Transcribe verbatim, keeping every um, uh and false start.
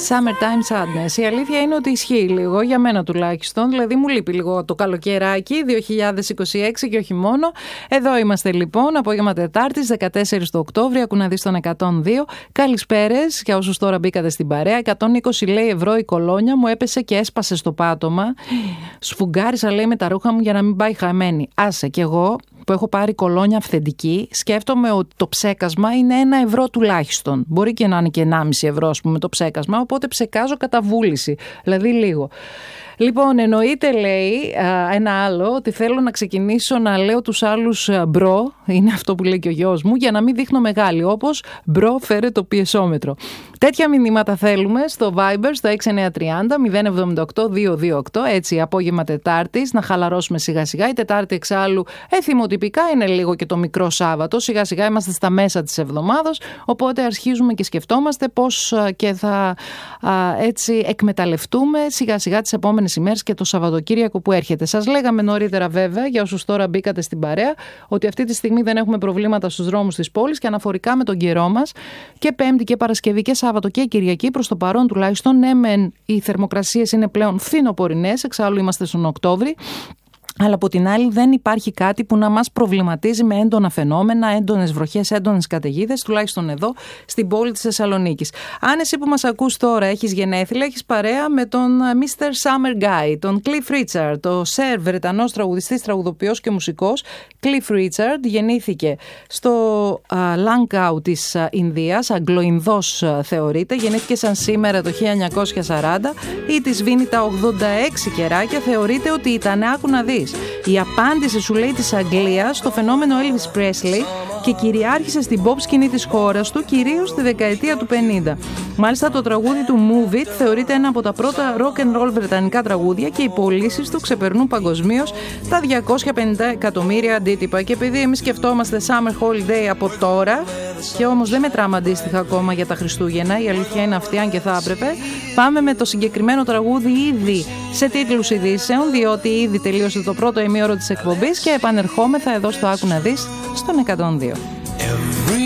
Summertime Sadness. Η αλήθεια είναι ότι ισχύει λίγο, για μένα τουλάχιστον. Δηλαδή μου λείπει λίγο το καλοκαιράκι δύο χιλιάδες είκοσι έξι και όχι μόνο. Εδώ είμαστε λοιπόν, απόγευμα Τετάρτης, δεκατέσσερις του Οκτώβρη, ακού να δεις τον εκατόν δύο. Καλησπέρες για όσους τώρα μπήκατε στην παρέα. εκατόν είκοσι λέει ευρώ η κολόνια μου έπεσε και έσπασε στο πάτωμα. Σφουγγάρισα λέει με τα ρούχα μου για να μην πάει χαμένη. Άσε κι εγώ που έχω πάρει κολόνια αυθεντική, σκέφτομαι ότι το ψέκασμα είναι ένα ευρώ τουλάχιστον. Μπορεί και να είναι και ενάμιση ευρώ, ας πούμε, το ψέκασμα, οπότε ψεκάζω κατά βούληση, δηλαδή λίγο. Λοιπόν, εννοείται, λέει ένα άλλο, ότι θέλω να ξεκινήσω να λέω τους άλλους μπρο, είναι αυτό που λέει και ο γιος μου, για να μην δείχνω μεγάλη, όπως μπρο φέρε το πιεσόμετρο. Τέτοια μηνύματα θέλουμε στο Viber, στο έξι εννιά τρία μηδέν μηδέν εβδομήντα οκτώ διακόσια είκοσι οκτώ, έτσι, απόγευμα Τετάρτης, να χαλαρώσουμε σιγά σιγά. Η Τετάρτη εξάλλου εθιμοτυπικά είναι λίγο και το μικρό Σάββατο, σιγά σιγά είμαστε στα μέσα της εβδομάδας, οπότε αρχίζουμε και σκεφτόμαστε πώς και θα έτσι εκμεταλλευτούμε σιγά σιγά τις επόμενες ημέρες και το Σαββατοκύριακο που έρχεται. Σας λέγαμε νωρίτερα βέβαια, για όσους τώρα μπήκατε στην παρέα, ότι αυτή τη στιγμή δεν έχουμε προβλήματα στους δρόμους της πόλης και αναφορικά με τον καιρό μας και Πέμπτη και Παρασκευή και Σάββατο και Κυριακή, προς το παρόν τουλάχιστον, ναι μεν οι θερμοκρασίες είναι πλέον φθινοπορεινές, εξάλλου είμαστε στον Οκτώβρη. Αλλά από την άλλη δεν υπάρχει κάτι που να μας προβληματίζει με έντονα φαινόμενα, έντονες βροχές, έντονες καταιγίδες, τουλάχιστον εδώ στην πόλη της Θεσσαλονίκης. Αν εσύ που μας ακούς τώρα έχεις γενέθλια, έχεις παρέα με τον μίστερ Summer Guy, τον Cliff Richard, το Σερ Βρετανός τραγουδιστής, τραγουδοποιός και μουσικός. Cliff Richard γεννήθηκε στο Λάνκαου της Ινδίας, Αγγλοϊνδός θεωρείται, γεννήθηκε σαν σήμερα το χίλια εννιακόσια σαράντα ή της σβήνει τα ογδόντα έξι κεράκια, θεωρείται ότι ήταν, άκου να δεις, η απάντηση, σου λέει, της Αγγλίας στο φαινόμενο Elvis Presley και κυριάρχησε στην pop σκηνή της χώρας του, κυρίως στη δεκαετία του πενήντα. Μάλιστα το τραγούδι του Move It θεωρείται ένα από τα πρώτα rock and roll βρετανικά τραγούδια και οι πωλήσεις του ξεπερνούν παγκοσμίως τα διακόσια πενήντα εκατομμύρια αντίτυπα. Και επειδή εμείς σκεφτόμαστε Summer Holiday από τώρα και όμως δεν μετράμε αντίστοιχα ακόμα για τα Χριστούγεννα, η αλήθεια είναι αυτή, αν και θα έπρεπε, πάμε με το συγκεκριμένο τραγούδι ήδη σε τίτλους ειδήσεων, διότι ήδη τελείωσε το πρώτο ημίωρο της εκπομπής και επανερχόμεθα εδώ στο Άκου να δεις στον εκατόν δύο.